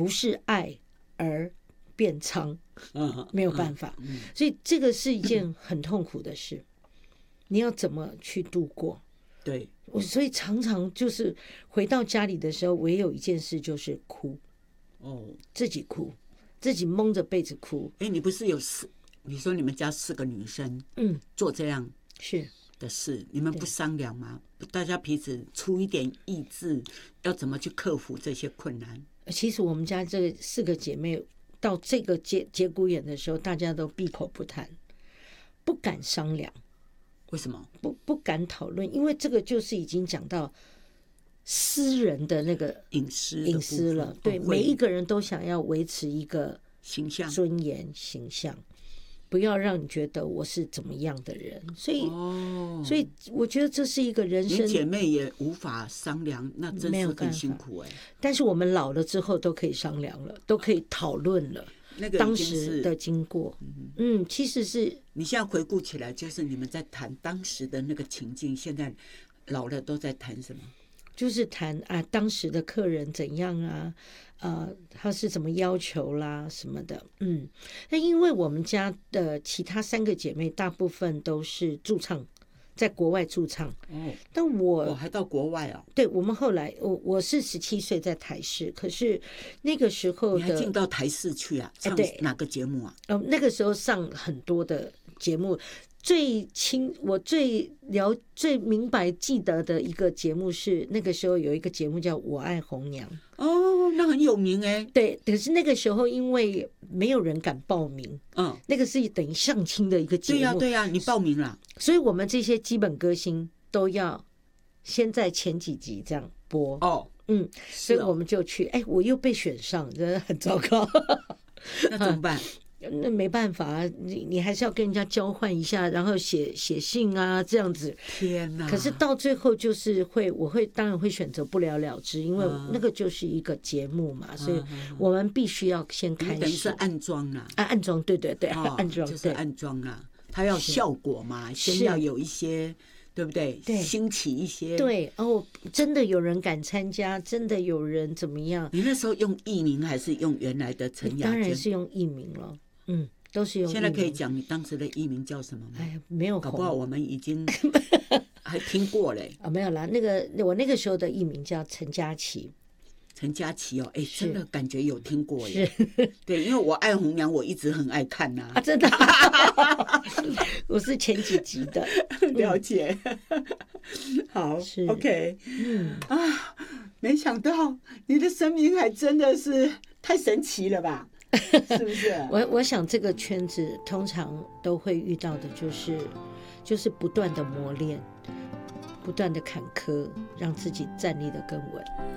不是爱而变苍，没有办法。所以这个是一件很痛苦的事，你要怎么去度过？ 对， 所以常常就是回到家里的时候，唯有一件事就是哭，自己哭，自己蒙着被子哭。 你不是有你说你们家4个女生，做这样是的事，你们不商量吗？大家彼此出一点意志，要怎么去克服这些困难？ 其实我们家这4个姐妹到这个节骨眼的时候，大家都闭口不谈，不敢商量。 为什么？ 不敢讨论，因为这个就是已经讲到私人的那个隐私了。对，每一个人都想要维持一个形象、 尊严、形象，不要让你觉得我是怎么样的人。所以我觉得这是一个人生。 你姐妹也无法商量，那真是很辛苦但是我们老了之后都可以商量了，都可以讨论了。 那个当时的经过，其实是你现在回顾起来，就是你们在谈当时的那个情境，现在老了都在谈什么？ 就是谈当时的客人怎样啊，他是怎么要求啦什么的，那因为我们家的其他3个姐妹大部分都是驻唱，在国外驻唱，但我还到国外对，我们后来我是17岁在台视，可是那个时候你还进到台视去啊？唱哪个节目啊？ 那个时候上很多的节目。我最明白记得的一个节目是那个时候有一个节目叫《我爱红娘》 那很有名对，可是那个时候因为没有人敢报名，那个是等于相亲的一个节目。 对呀，你报名了， 所以我们这些基本歌星都要先在前几集这样播所以我们就去，我又被选上，真的很糟糕。 那怎么办？ 那没办法，你还是要跟人家交换一下，然后写信啊，这样子。 天哪！ 可是到最后就是我当然会选择不了了之，因为那个就是一个节目嘛，所以我们必须要先开始。 等于是暗装啊， 暗装，对，暗装就是暗装啊，它要效果嘛，先要有一些。对不对？兴起一些。 对真的有人敢参加，真的有人怎么样？ 你那时候用艺名还是用原来的陈雅娟？ 当然是用艺名了，都是用艺名。 现在可以讲你当时的艺名叫什么吗？ 没有红， 搞不好我们已经还听过嘞。 没有啦，我那个时候的艺名叫陈佳琪。 陈佳琪真的感觉有听过耶。对，因为我爱红娘，我一直很爱看呐。 真的，我是前几集的， 了解。好 ，OK， 没想到你的生命还真的是太神奇了吧？是不是？ 我想这个圈子通常都会遇到的就是不断的磨练，不断的坎坷，让自己站立得更稳。